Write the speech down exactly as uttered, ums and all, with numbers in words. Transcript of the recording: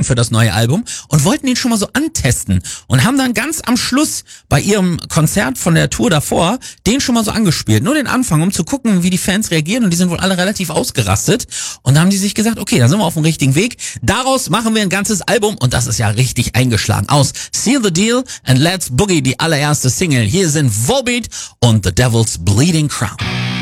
für das neue Album und wollten ihn schon mal so antesten und haben dann ganz am Schluss bei ihrem Konzert von der Tour davor den schon mal so angespielt. Nur den Anfang, um zu gucken, wie die Fans reagieren, und die sind wohl alle relativ ausgerastet, und da haben die sich gesagt, okay, dann sind wir auf dem richtigen Weg. Daraus machen wir ein ganzes Album, und das ist ja richtig eingeschlagen. Aus Seal the Deal and Let's Boogie, die allererste Single. Hier sind Volbeat und The Devil's Bleeding Crown.